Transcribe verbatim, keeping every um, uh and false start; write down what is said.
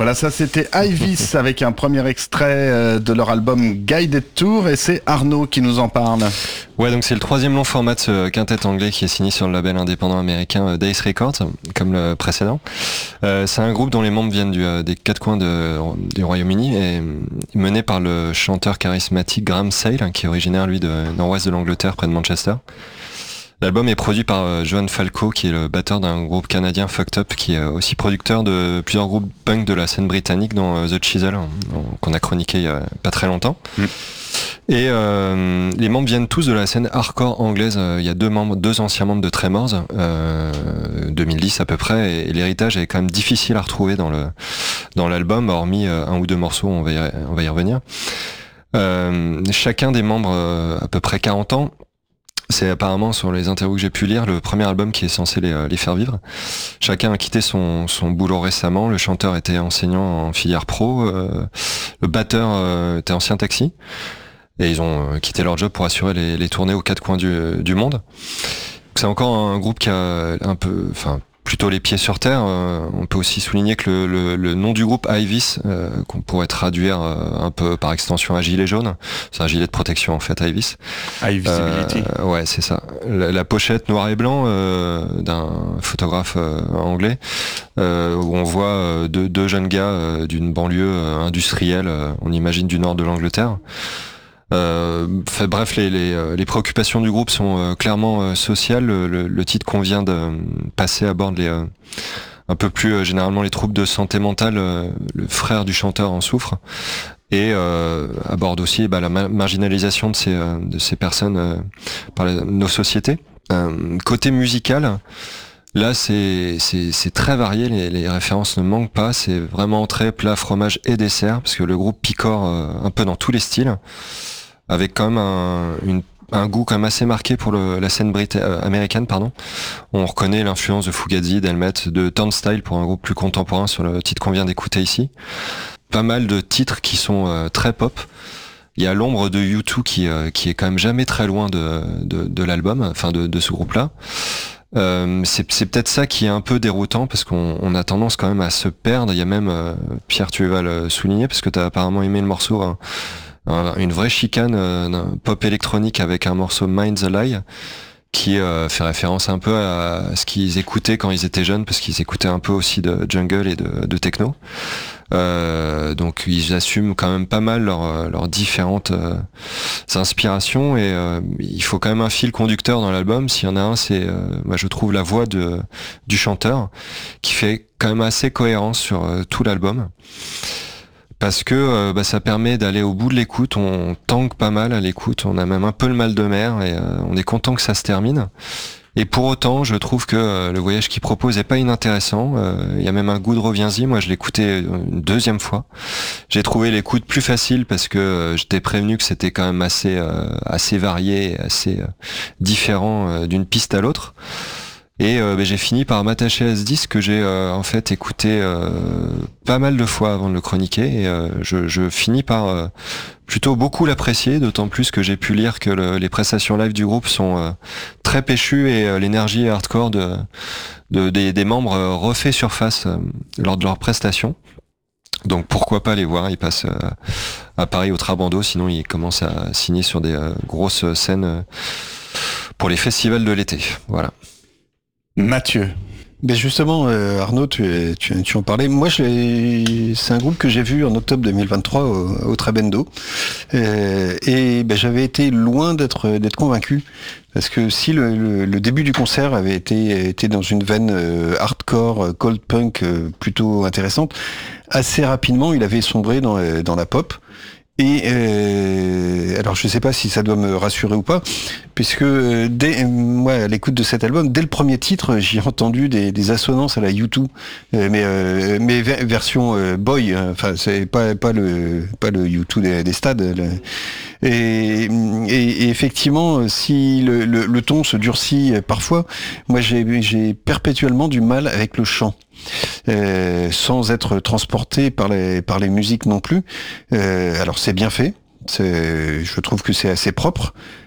Voilà, ça c'était Ivis avec un premier extrait de leur album Guided Tour, et c'est Arnaud qui nous en parle. Ouais, donc c'est le troisième long format de ce quintet anglais qui est signé sur le label indépendant américain Dice Records, comme le précédent. Euh, c'est un groupe dont les membres viennent du, des quatre coins de, du Royaume-Uni et mené par le chanteur charismatique Graham Sale, qui est originaire lui de nord-ouest de l'Angleterre, près de Manchester. L'album est produit par euh, Johan Falco, qui est le batteur d'un groupe canadien Fucked Up, qui est aussi producteur de plusieurs groupes punk de la scène britannique, dont euh, The Chisel, hein, qu'on a chroniqué il y a pas très longtemps. Mm. Et euh, les membres viennent tous de la scène hardcore anglaise. Il y a deux membres, deux anciens membres de Tremors, euh, deux mille dix à peu près, et, et l'héritage est quand même difficile à retrouver dans le dans l'album, hormis euh, un ou deux morceaux, on va y, on va y revenir. Euh, chacun des membres, euh, à peu près quarante ans, c'est apparemment, sur les interviews que j'ai pu lire, le premier album qui est censé les, les faire vivre. Chacun a quitté son, son boulot récemment. Le chanteur était enseignant en filière pro, euh, le batteur euh, était ancien taxi. Et ils ont quitté leur job pour assurer les, les tournées aux quatre coins du, du monde. C'est encore un groupe qui a un peu, enfin, plutôt les pieds sur terre. Euh, on peut aussi souligner que le, le, le nom du groupe Ivis, euh, qu'on pourrait traduire euh, un peu par extension à gilet jaune, c'est un gilet de protection en fait, Ivis. High Visibility. Euh, ouais, c'est ça. La, la pochette noir et blanc euh, d'un photographe euh, anglais, euh, où on voit euh, deux, deux jeunes gars euh, d'une banlieue euh, industrielle, euh, on imagine du nord de l'Angleterre. Euh, fait, bref, les, les, les préoccupations du groupe sont euh, clairement euh, sociales. Le, le, le titre qu'on vient de passer aborde les, euh, un peu plus euh, généralement les troubles de santé mentale. Euh, le frère du chanteur en souffre et euh, aborde aussi bah, la ma- marginalisation de ces, euh, de ces personnes euh, par la, nos sociétés. Euh, côté musical, là c'est, c'est, c'est très varié, les, les références ne manquent pas, c'est vraiment entrée, plat, fromage et dessert, parce que le groupe picore euh, un peu dans tous les styles, avec quand même un, une, un goût quand même assez marqué pour le, la scène brita- euh, américaine. Pardon. On reconnaît l'influence de Fugazi, d'Helmet, de Turnstile pour un groupe plus contemporain sur le titre qu'on vient d'écouter ici. Pas mal de titres qui sont euh, très pop. Il y a l'ombre de U deux qui, euh, qui est quand même jamais très loin de, de, de l'album, enfin de, de ce groupe-là. Euh, c'est, c'est peut-être ça qui est un peu déroutant parce qu'on on a tendance quand même à se perdre. Il y a même, euh, Pierre, tu vas le souligner parce que tu as apparemment aimé le morceau, hein, un, une vraie chicane euh, pop électronique avec un morceau Mind's a Lie qui euh, fait référence un peu à ce qu'ils écoutaient quand ils étaient jeunes, parce qu'ils écoutaient un peu aussi de jungle et de, de techno. Euh, donc ils assument quand même pas mal leurs leurs différentes euh, inspirations, et euh, il faut quand même un fil conducteur dans l'album. S'il y en a un, c'est, euh, moi je trouve, la voix de du chanteur qui fait quand même assez cohérence sur euh, tout l'album. Parce que euh, bah, ça permet d'aller au bout de l'écoute, on tangue pas mal à l'écoute, on a même un peu le mal de mer, et euh, on est content que ça se termine. Et pour autant, je trouve que euh, le voyage qu'il propose est pas inintéressant. Il euh, y a même un goût de reviens-y. Moi, je l'ai écouté une deuxième fois. J'ai trouvé l'écoute plus facile parce que euh, j'étais prévenu que c'était quand même assez euh, assez varié, assez euh, différent euh, d'une piste à l'autre. Et euh, bah, j'ai fini par m'attacher à ce disque que j'ai euh, en fait écouté euh, pas mal de fois avant de le chroniquer, et euh, je, je finis par euh, plutôt beaucoup l'apprécier, d'autant plus que j'ai pu lire que le, les prestations live du groupe sont euh, très péchues, et euh, l'énergie hardcore de, de, des, des membres euh, refait surface euh, lors de leurs prestations. Donc pourquoi pas les voir, ils passent euh, à Paris au Trabando, sinon ils commencent à signer sur des euh, grosses scènes euh, pour les festivals de l'été. Voilà. Mathieu. Ben justement, euh, Arnaud, tu, tu, tu en parlais. Moi, je c'est un groupe que j'ai vu en octobre deux mille vingt-trois au, au Trabendo, euh, et ben, j'avais été loin d'être d'être convaincu, parce que si le, le, le début du concert avait été été dans une veine euh, hardcore, cold punk euh, plutôt intéressante, assez rapidement, il avait sombré dans dans la pop. Et euh, alors je sais pas si ça doit me rassurer ou pas, puisque dès moi à l'écoute de cet album, dès le premier titre, j'ai entendu des, des assonances à la U deux, euh, mais euh, mais ver- version euh, boy, hein, enfin c'est pas pas le pas le U deux des, des stades. Le, et, et, et effectivement, si le, le, le ton se durcit parfois, moi j'ai j'ai perpétuellement du mal avec le chant. Euh, sans être transporté par les par les musiques non plus. Euh, alors c'est bien fait, c'est, je trouve que c'est assez propre,